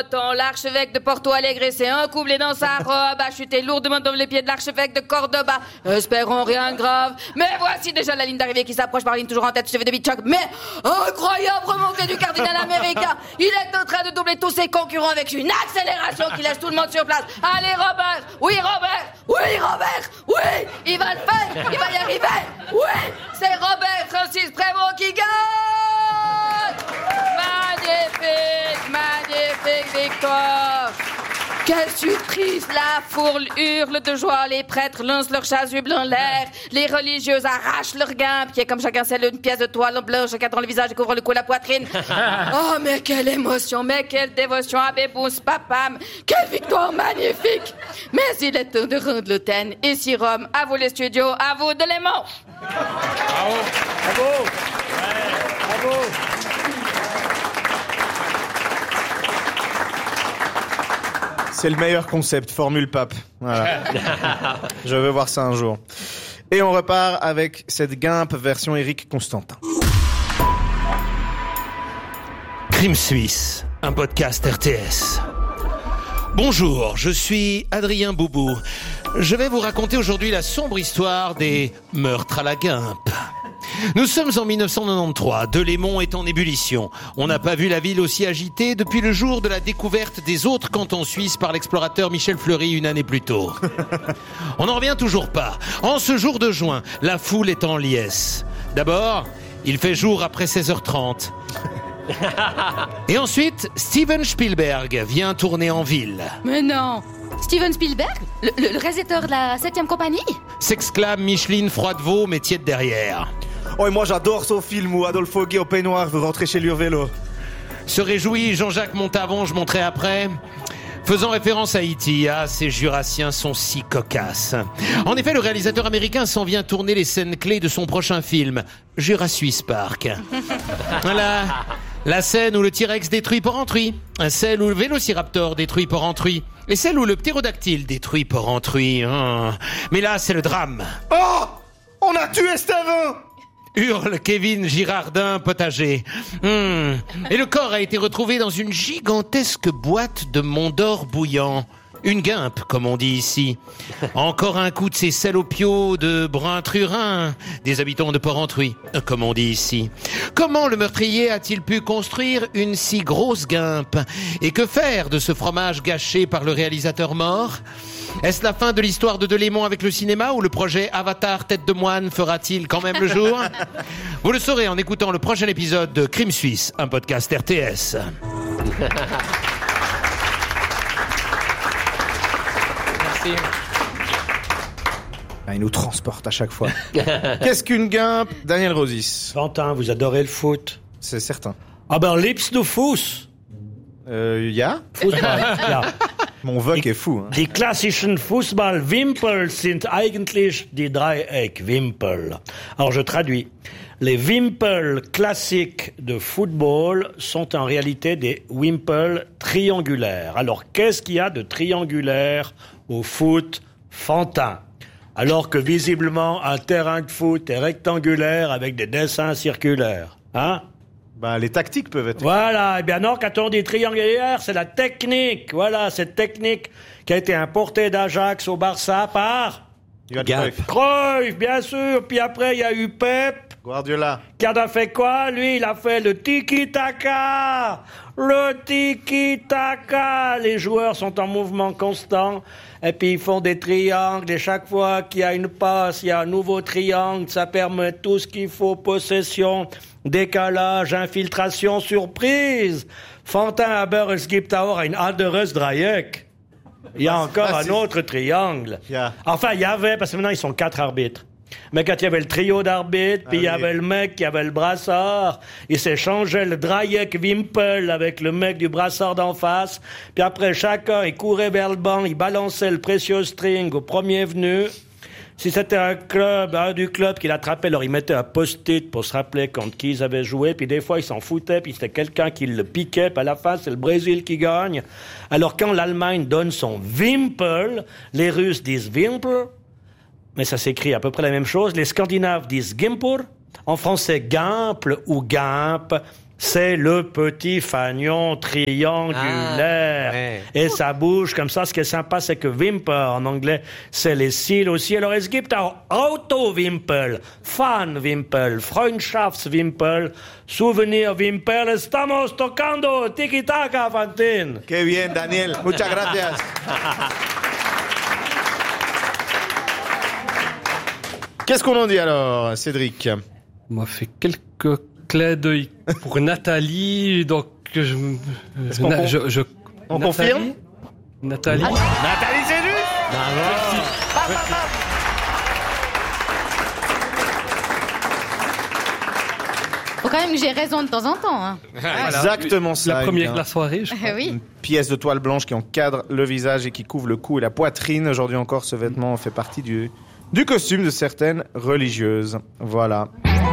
breton, l'archevêque de Porto Alegre s'est encoublé dans sa robe, a chuté lourdement dans les pieds de l'archevêque de Cordoba. Espérons rien de grave. Mais voici déjà la ligne d'arrivée qui s'approche par ligne toujours en tête, suivi de Bichok. Mais incroyable remontée du cardinal américain. Il est en train de doubler tous ses concurrents avec une accélération qui laisse tout le monde sur place. Allez Robert, oui Robert, oui Robert, oui, il va le faire, il va y arriver. Oui, c'est Robert Francis Prévost qui gagne. Magnifique victoire. Quelle surprise! La foule hurle de joie, les prêtres lancent leurs chasubles en l'air, les religieuses arrachent leur guimpe, qui est comme chacun sait une pièce de toile blanche encadrant le visage et couvre le cou et la poitrine. Oh, mais quelle émotion, mais quelle dévotion à Bébous Papam! Quelle victoire magnifique! Mais il est temps de rendre l'antenne. Ici Rome, à vous les studios, à vous de l'aimant! Bravo! Bravo! Ouais, bravo! C'est le meilleur concept, formule pape. Voilà. Je veux voir ça un jour. Et on repart avec cette guimpe version Éric Constantin. Crime Suisse, un podcast RTS. Bonjour, je suis Adrien Boubou. Je vais vous raconter aujourd'hui la sombre histoire des meurtres à la guimpe. Nous sommes en 1993, Delémont est en ébullition. On n'a pas vu la ville aussi agitée depuis le jour de la découverte des autres cantons suisses par l'explorateur Michel Fleury une année plus tôt. On n'en revient toujours pas. En ce jour de juin, la foule est en liesse. D'abord, il fait jour après 16h30. Et ensuite, Steven Spielberg vient tourner en ville. Mais non! Steven Spielberg? Le réalisateur de la 7e compagnie? S'exclame Micheline Froidevaux, mais tiède derrière. Oh, et moi j'adore ce film où Adolphe Guy au peignoir veut rentrer chez lui au vélo. Se réjouit Jean-Jacques Montavon, je monterai après. Faisant référence à E.T., ces Jurassiens sont si cocasses. En effet, le réalisateur américain s'en vient tourner les scènes clés de son prochain film, Jurassic Park. Voilà, la scène où le T-Rex détruit Porrentruy, celle où le Vélociraptor détruit Porrentruy, et celle où le ptérodactyle détruit Porrentruy. Mais là, c'est le drame. Oh! On a tué Steven! Hurle Kevin Girardin Potager. Et le corps a été retrouvé dans une gigantesque boîte de Mont d'Or bouillant. Une guimpe, comme on dit ici. Encore un coup de ces salopios de Brun-Trurin, des habitants de Porrentruy, comme on dit ici. Comment le meurtrier a-t-il pu construire une si grosse guimpe? Et que faire de ce fromage gâché par le réalisateur mort? Est-ce la fin de l'histoire de Delémont avec le cinéma, ou le projet Avatar Tête de Moine fera-t-il quand même le jour? Vous le saurez en écoutant le prochain épisode de Crime Suisse, un podcast RTS. Merci. Il nous transporte à chaque fois. Qu'est-ce qu'une guimpe? Daniel Rosis. Quentin, vous adorez le foot? C'est certain. Aber liebst du Fuß? Ja? Fußball, ja. Mon voc est fou. Hein. Die klassischen Fußballwimpel sind eigentlich die Dreieckwimpel. Alors je traduis. Les wimpels classiques de football sont en réalité des wimpels triangulaires. Alors qu'est-ce qu'il y a de triangulaire au foot fantin? Alors que visiblement un terrain de foot est rectangulaire avec des dessins circulaires. Hein? Bah, les tactiques peuvent être... Voilà, eh bien non, quand on dit triangulaire, c'est la technique. Voilà, cette technique qui a été importée d'Ajax au Barça par... Cruyff, bien sûr. Puis après, il y a eu Pep. Guardiola. Qui en a fait quoi? Lui, il a fait le tiki-taka. Le tiki-taka. Les joueurs sont en mouvement constant. Et puis, ils font des triangles. Et chaque fois qu'il y a une passe, il y a un nouveau triangle. Ça permet tout ce qu'il faut. Possession, décalage, infiltration, surprise. Fantin, aber es gibt auch ein anderes Dreieck. Il y a encore un autre triangle. Enfin, il y avait, parce que maintenant, ils sont 4 arbitres. Mais quand il y avait le trio d'arbitres, puis il y avait le mec qui avait le brassard, il s'échangeait le Dreieck-Wimpel avec le mec du brassard d'en face. Puis après, chacun, il courait vers le banc, il balançait le précieux string au premier venu. Si c'était un du club qui l'attrapait, alors il mettait un post-it pour se rappeler contre qui ils avaient joué, puis des fois ils s'en foutaient, puis c'était quelqu'un qui le piquait, puis à la fin c'est le Brésil qui gagne. Alors quand l'Allemagne donne son Wimpel, les Russes disent Wimpel, mais ça s'écrit à peu près la même chose, les Scandinaves disent Gimpur, en français Gimple ou Gimp, c'est le petit fanion triangulaire. Ouais. Et ça bouge comme ça. Ce qui est sympa, c'est que Wimper, en anglais, c'est les cils aussi. Alors, es gibt auch Autowimpel, Fanwimpel, Freundschaftswimpel, Souvenirwimpel. Estamos tocando tiki-taka, Fantine. Qué bien, Daniel. Muchas gracias. Qu'est-ce qu'on en dit alors, Cédric? On m'a fait quelques clins d'œil pour Nathalie, donc qu'on on confirme? Nathalie. Nathalie, c'est juste. Faut quand même que j'ai raison de temps en temps. Hein. Exactement ça. La première eh de bien. la soirée, je crois. Oui. Une pièce de toile blanche qui encadre le visage et qui couvre le cou et la poitrine. Aujourd'hui encore, ce vêtement fait partie du costume de certaines religieuses. Voilà.